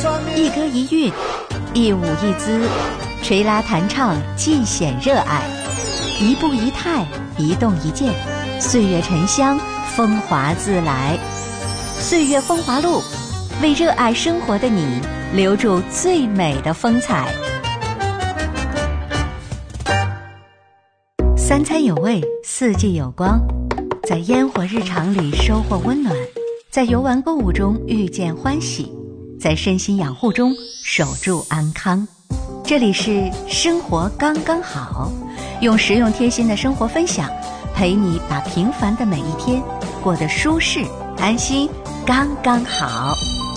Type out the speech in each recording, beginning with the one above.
一歌一韵，一舞一姿，吹拉弹唱尽显热爱，一步一态，一动一静，岁月沉香，风华自来。岁月风华录，为热爱生活的你留住最美的风采。三餐有味，四季有光，在烟火日常里收获温暖，在游玩购物中遇见欢喜，在身心养护中守住安康。这里是生活刚刚好，用实用贴心的生活分享，陪你把平凡的每一天过得舒适安心，刚刚好。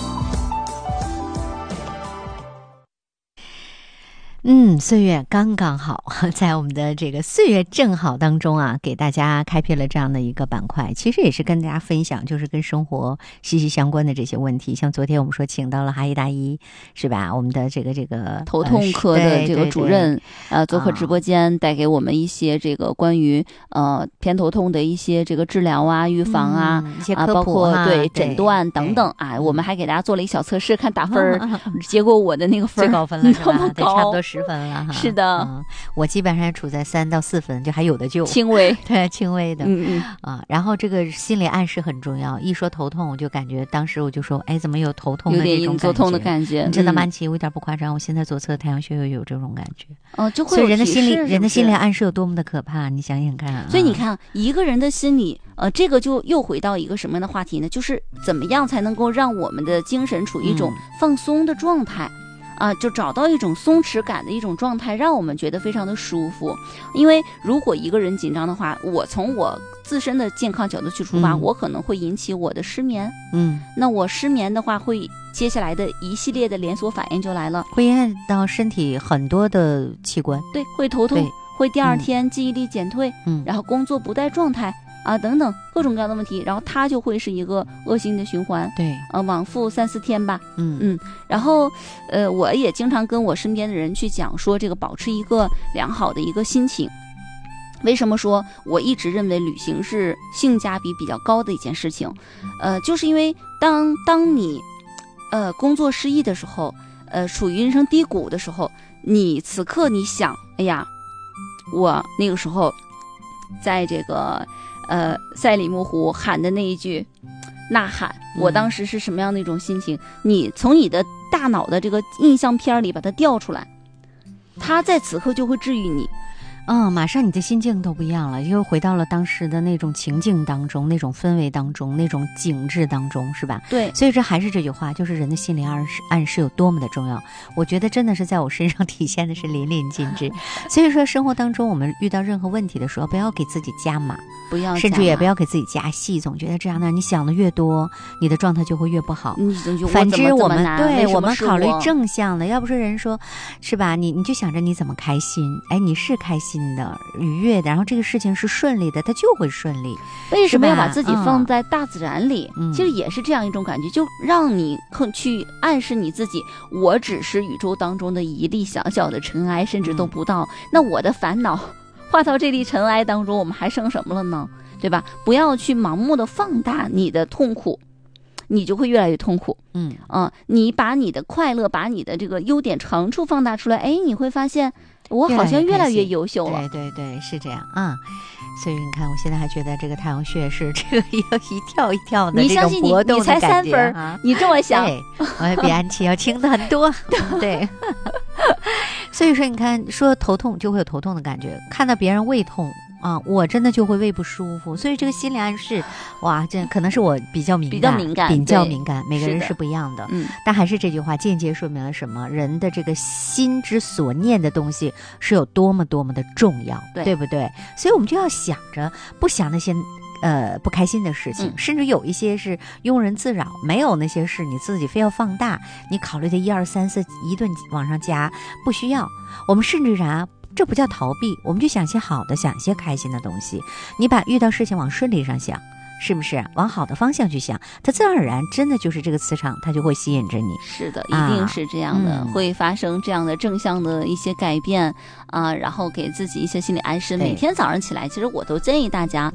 岁月刚刚好，在我们的这个岁月正好当中啊，给大家开辟了这样的一个板块，其实也是跟大家分享，就是跟生活息息相关的这些问题。像昨天我们说请到了哈医大医，是吧？我们的这个头痛科的这个主任，做客直播间，带给我们一些这个关于偏头痛的一些这个治疗啊、预防啊， 一些科普包括诊断等等啊。我们还给大家做了一小测试，看打分，结果我的那个分最高分了，是吧？ 那么高， 差不多10分了。 是的， 我基本上处在3到4分，就还有的救， 轻微， 对，轻微的，然后这个心理暗示很重要。一说头痛，我就感觉当时我就说，哎，怎么有头痛的这种感觉？ 作痛的感觉， 你知道吗？安琪，我一点不夸张，我现在左侧太阳穴也有这种感觉。 就会有所以人的心理暗示有多么的可怕，你想想看啊。 所以你看，一个人的心理，这个就又回到一个什么样的话题呢？就是怎么样才能够让我们的精神处于一种放松的状态。就找到一种松弛感的一种状态，让我们觉得非常的舒服。因为如果一个人紧张的话，我从我自身的健康角度去出发，我可能会引起我的失眠。那我失眠的话，会接下来的一系列的连锁反应就来了， 会影响到身体很多的器官。 对，会头痛，会第二天记忆力减退，然后工作不在状态。等等各种各样的问题，然后它就会是一个恶性的循环， 对， 往复3、4天吧，然后我也经常跟我身边的人去讲说，这个保持一个良好的一个心情。为什么说我一直认为旅行是性价比比较高的一件事情？就是因为当你工作失意的时候，处于人生低谷的时候，你此刻你想，哎呀，我那个时候在这个赛里木湖喊的那一句呐喊，我当时是什么样的一种心情？你从你的大脑的这个印象片里把它调出来，它在此刻就会治愈你。 马上你的心境都不一样了，又回到了当时的那种情境当中，那种氛围当中，那种景致当中，是吧？ 对， 所以这还是这句话，就是人的心理暗示有多么的重要。我觉得真的是在我身上体现的是淋漓尽致。所以说生活当中我们遇到任何问题的时候，不要给自己加码，甚至也不要给自己加戏，总觉得这样的你想的越多，你的状态就会越不好。反之我们考虑正向的，要不是人说是吧，你就想着你怎么开心，哎，你是开心的愉悦的，然后这个事情是顺利的，它就会顺利。 为什么要把自己放在大自然里？其实也是这样一种感觉，就让你去暗示你自己，我只是宇宙当中的一粒小小的尘埃，甚至都不到。那我的烦恼化到这粒尘埃当中，我们还剩什么了呢？对吧？不要去盲目的放大你的痛苦，你就会越来越痛苦。你把你的快乐，把你的这个优点长处放大出来，哎，你会发现我好像越来越优秀了。 对，是这样啊。所以你看，我现在还觉得这个太阳穴是这个一跳一跳的这种搏动的感觉。 你才3分，你这么想， 我比安琪要轻的很多。对，所以说你看，说头痛就会有头痛的感觉，看到别人胃痛我真的就会胃不舒服。所以这个心理暗示，哇，这可能是我比较敏感，每个人是不一样的。但还是这句话间接说明了什么？人的这个心之所念的东西是有多么多么的重要，对不对？所以我们就要想着不想那些不开心的事情，甚至有一些是庸人自扰，没有那些事你自己非要放大，你考虑的1、2、3、4一顿往上加，不需要。我们甚至这不叫逃避，我们就想些好的，想些开心的东西。你把遇到事情往顺利上想，是不是往好的方向去想，它自然而然真的就是这个磁场，它就会吸引着你。 是的，一定是这样的，会发生这样的正向的一些改变然后给自己一些心理暗示。每天早上起来，其实我都建议大家